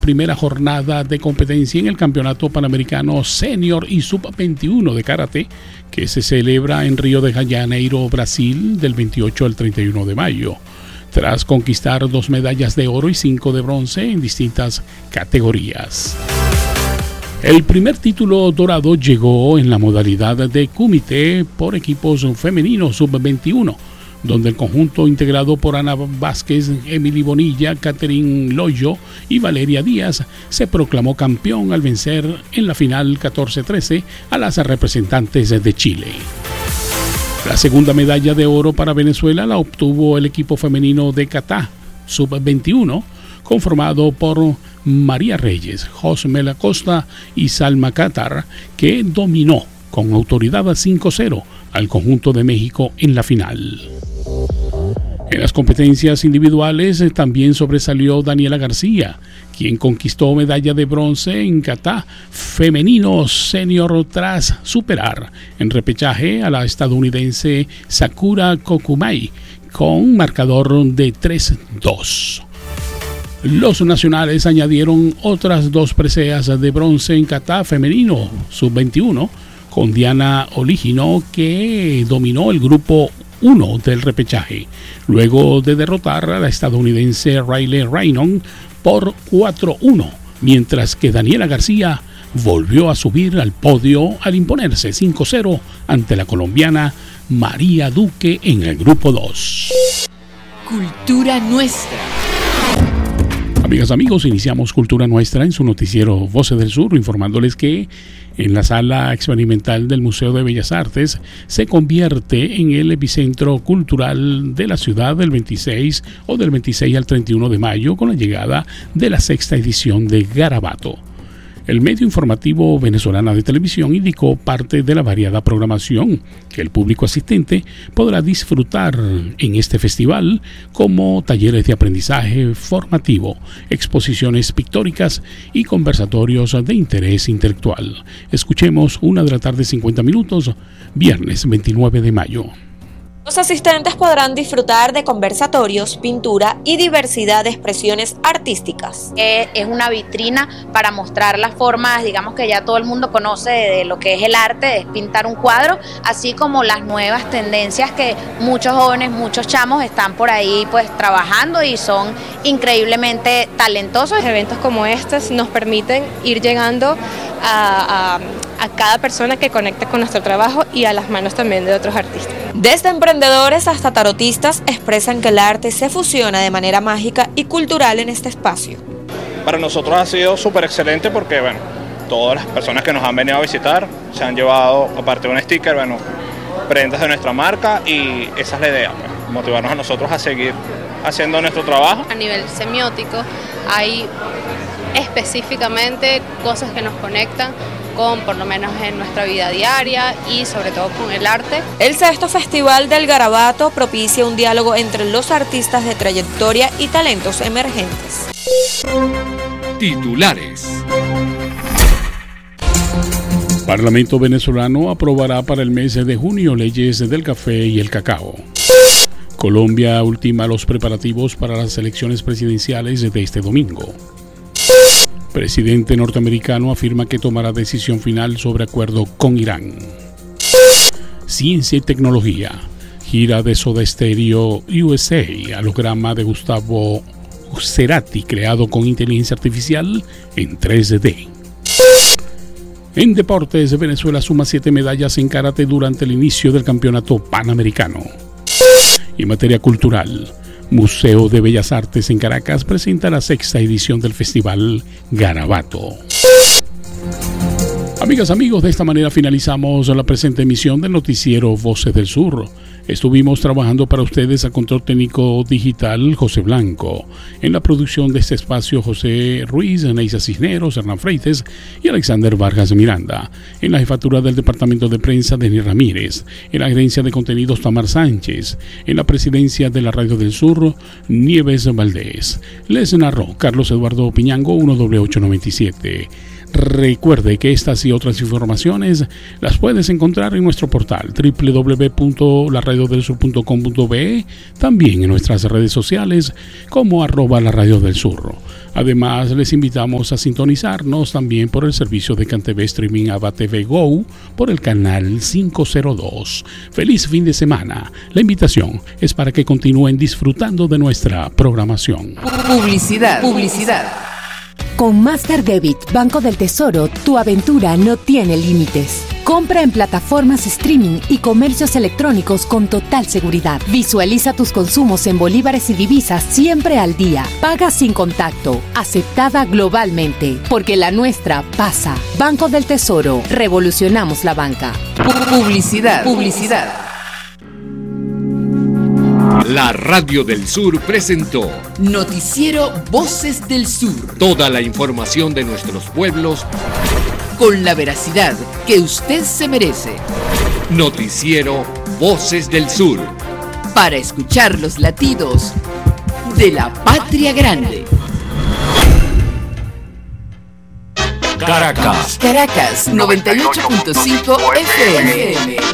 Primera jornada de competencia en el Campeonato Panamericano Senior y Sub-21 de Karate, que se celebra en Río de Janeiro, Brasil, del 28 al 31 de mayo, tras conquistar 2 medallas de oro y 5 de bronce en distintas categorías. El primer título dorado llegó en la modalidad de kumite por equipos femeninos Sub-21, donde el conjunto integrado por Ana Vázquez, Emily Bonilla, Catherine Loyo y Valeria Díaz se proclamó campeón al vencer en la final 14-13 a las representantes de Chile. La segunda medalla de oro para Venezuela la obtuvo el equipo femenino de Catá, Sub-21, conformado por María Reyes, Josmela Costa y Salma Qatar, que dominó con autoridad a 5-0 al conjunto de México en la final. En las competencias individuales también sobresalió Daniela García, quien conquistó medalla de bronce en kata femenino senior tras superar en repechaje a la estadounidense Sakura Kokumai con marcador de 3-2. Los nacionales añadieron otras 2 preseas de bronce en kata femenino sub-21 con Diana Oligino, que dominó el grupo 1 del repechaje, luego de derrotar a la estadounidense Riley Raynon por 4-1, mientras que Daniela García volvió a subir al podio al imponerse 5-0 ante la colombiana María Duque en el grupo 2. Cultura Nuestra. Amigas, amigos, iniciamos Cultura Nuestra en su noticiero Voces del Sur, informándoles que en la sala experimental del Museo de Bellas Artes se convierte en el epicentro cultural de la ciudad del 26 al 31 de mayo con la llegada de la 6ª edición de Garabato. El medio informativo venezolano de televisión indicó parte de la variada programación que el público asistente podrá disfrutar en este festival, como talleres de aprendizaje formativo, exposiciones pictóricas y conversatorios de interés intelectual. Escuchemos 1:50 p.m, viernes 29 de mayo. Los asistentes podrán disfrutar de conversatorios, pintura y diversidad de expresiones artísticas. Es una vitrina para mostrar las formas, digamos, que ya todo el mundo conoce de lo que es el arte, es pintar un cuadro, así como las nuevas tendencias que muchos jóvenes, muchos chamos están por ahí pues trabajando y son increíblemente talentosos. Eventos como estos nos permiten ir llegando a cada persona que conecte con nuestro trabajo y a las manos también de otros artistas. Desde emprendedores hasta tarotistas expresan que el arte se fusiona de manera mágica y cultural en este espacio. Para nosotros ha sido súper excelente porque, bueno, todas las personas que nos han venido a visitar se han llevado, aparte de un sticker, bueno, prendas de nuestra marca, y esa es la idea, pues, motivarnos a nosotros a seguir haciendo nuestro trabajo. A nivel semiótico hay específicamente cosas que nos conectan con, por lo menos en nuestra vida diaria y sobre todo con el arte. El 6º Festival del Garabato propicia un diálogo entre los artistas de trayectoria y talentos emergentes. Titulares. Parlamento venezolano aprobará para el mes de junio leyes del café y el cacao. Colombia ultima los preparativos para las elecciones presidenciales de este domingo. Presidente norteamericano afirma que tomará decisión final sobre acuerdo con Irán. Ciencia y tecnología. Gira de Soda Stereo USA. Holograma de Gustavo Cerati creado con inteligencia artificial en 3D. En deportes, Venezuela suma 7 medallas en karate durante el inicio del campeonato panamericano. En materia cultural, Museo de Bellas Artes en Caracas presenta la 6ª edición del Festival Garabato. Amigas, amigos, de esta manera finalizamos la presente emisión del noticiero Voces del Sur. Estuvimos trabajando para ustedes a control técnico digital José Blanco. En la producción de este espacio, José Ruiz, Neisa Cisneros, Hernán Freites y Alexander Vargas Miranda. En la jefatura del departamento de prensa, Denis Ramírez. En la gerencia de contenidos, Tamar Sánchez. En la presidencia de la Radio del Sur, Nieves Valdés. Les narró Carlos Eduardo Piñango, 1W897. Recuerde que estas y otras informaciones las puedes encontrar en nuestro portal www.laradiodelsur.com.be, también en nuestras redes sociales como @laradiodelsur. Además, les invitamos a sintonizarnos también por el servicio de CanTV Streaming Ava TV Go por el canal 502. ¡Feliz fin de semana! La invitación es para que continúen disfrutando de nuestra programación. Publicidad. Con Master Debit Banco del Tesoro, tu aventura no tiene límites. Compra en plataformas streaming y comercios electrónicos con total seguridad. Visualiza tus consumos en bolívares y divisas siempre al día. Paga sin contacto. Aceptada globalmente. Porque la nuestra pasa. Banco del Tesoro. Revolucionamos la banca. Publicidad. La Radio del Sur presentó Noticiero Voces del Sur. toda la información de nuestros pueblos. Con la veracidad que usted se merece. Noticiero Voces del Sur. Para escuchar los latidos de la patria grande. Caracas. Caracas 98.5 FM.